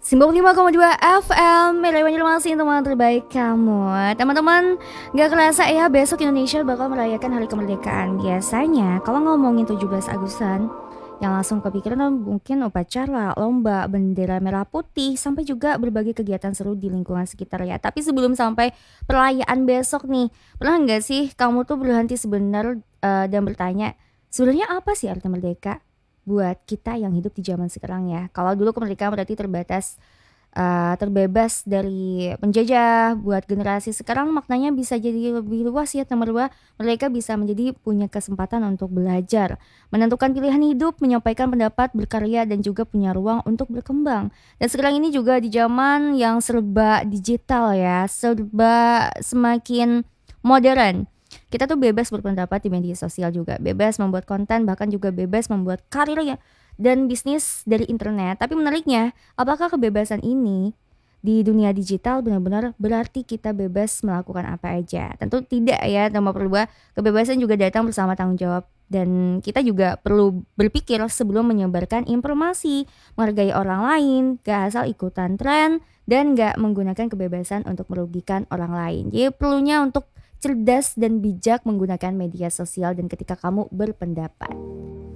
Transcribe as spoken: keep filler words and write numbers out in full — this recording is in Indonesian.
sembilan puluh lima koma dua F M, Melawan masih teman terbaik kamu. Teman-teman, gak kerasa ya besok Indonesia bakal merayakan hari kemerdekaan. Biasanya kalau ngomongin tujuh belas Agustusan, yang langsung kepikiran mungkin upacara, lomba, bendera merah putih, sampai juga berbagai kegiatan seru di lingkungan sekitar ya. Tapi sebelum sampai perayaan besok nih, pernah nggak sih kamu tuh berhenti sebentar eh, dan bertanya, sebenarnya apa sih arti merdeka buat kita yang hidup di zaman sekarang ya? Kalau dulu kemerdekaan berarti terbatas, eh, terbebas dari penjajah. Buat generasi sekarang maknanya bisa jadi lebih luas ya. Nomor dua, mereka bisa menjadi punya kesempatan untuk belajar, menentukan pilihan hidup, menyampaikan pendapat, berkarya, dan juga punya ruang untuk berkembang. Dan sekarang ini juga di zaman yang serba digital ya, serba semakin modern. Kita tuh bebas berpendapat di media sosial juga, bebas membuat konten, bahkan juga bebas membuat karir ya dan bisnis dari internet. Tapi menariknya, apakah kebebasan ini di dunia digital benar-benar berarti kita bebas melakukan apa aja? Tentu tidak ya. Nomor kedua, kebebasan juga datang bersama tanggung jawab, dan kita juga perlu berpikir sebelum menyebarkan informasi, menghargai orang lain, gak asal ikutan tren, dan gak menggunakan kebebasan untuk merugikan orang lain. Jadi perlunya untuk cerdas dan bijak menggunakan media sosial dan ketika kamu berpendapat.